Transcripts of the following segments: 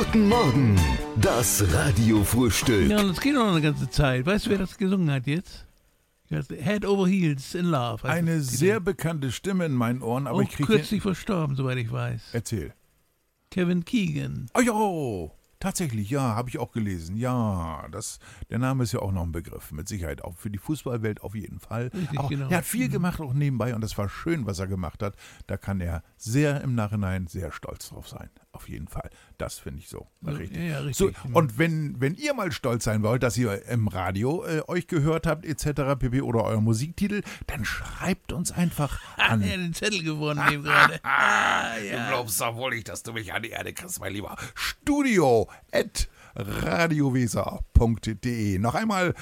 Guten Morgen, das Radiofrühstück. Ja, und das geht noch eine ganze Zeit. Weißt du, wer das gesungen hat jetzt? Head Over Heels in Love. Eine sehr bekannte Stimme in meinen Ohren, aber auch ich kriege... kürzlich verstorben, soweit ich weiß. Erzähl. Kevin Keegan. Oh ja, tatsächlich, ja, habe ich auch gelesen. Ja, der Name ist ja auch noch ein Begriff, mit Sicherheit. Auch für die Fußballwelt auf jeden Fall. Richtig, aber genau. er hat viel gemacht, auch nebenbei, und das war schön, was er gemacht hat. Da kann er sehr im Nachhinein sehr stolz drauf sein. Auf jeden Fall. Das finde ich so. Richtig. Ja, richtig. So, Genau. und wenn ihr mal stolz sein wollt, dass ihr im Radio euch gehört habt, etc., pp. Oder euer Musiktitel, dann schreibt uns einfach an. Er hat den Zettel gewonnen eben gerade. Du glaubst doch wohl nicht, dass du mich an die Erde kriegst, mein Lieber. Studio@radioweser.de. Noch einmal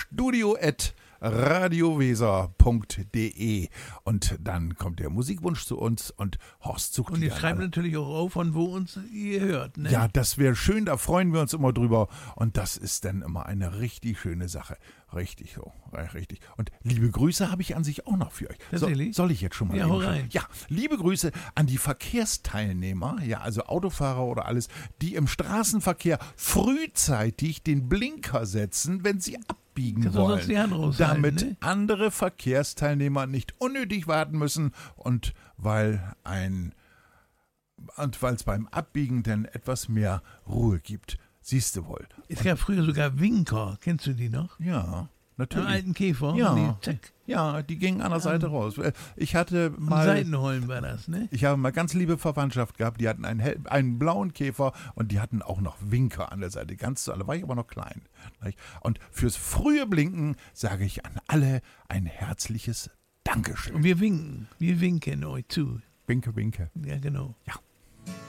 studio@radioweser.de. Und dann kommt der Musikwunsch zu uns und Horst sucht Und die ihr dann schreibt alle. natürlich auch auf, von wo uns ihr hört. Ne? Ja, das wäre schön, da freuen wir uns immer drüber. Und das ist dann immer eine richtig schöne Sache. Richtig so, richtig. Und liebe Grüße habe ich an sich auch noch für euch. Tatsächlich? Soll ich jetzt schon mal Ja, eben hau schon- rein. Ja, liebe Grüße an die Verkehrsteilnehmer, ja, also Autofahrer oder alles, die im Straßenverkehr frühzeitig den Blinker setzen, wenn sie abbiegen Kannst du sonst wollen. die Hand raushalten, Damit ne? andere Verkehrsteilnehmer nicht unnötig warten müssen und weil es beim Abbiegen dann etwas mehr Ruhe gibt. Siehst du wohl. Es gab früher sogar Winker. Kennst du die noch? Ja, Einen natürlich. alten Käfer. Ja. Die, zack. Ja, die gingen an der Seite raus. Ich hatte Am mal... Seitenholm war das, ne? Ich habe mal ganz liebe Verwandtschaft gehabt, die hatten einen blauen Käfer und die hatten auch noch Winker an der Seite. Ganz so, da war ich aber noch klein. Und fürs frühe Blinken sage ich an alle ein herzliches Dankeschön. Und wir winken. Wir winken euch zu. Winke, winke. Ja, genau. Ja.